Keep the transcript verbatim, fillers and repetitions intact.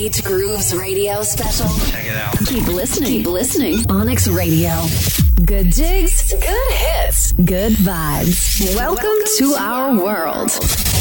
Beat Grooves Radio special. Check it out. Keep listening. Keep listening. Onyx Radio. Good jigs, good hits, good vibes. Welcome, Welcome to, to our world.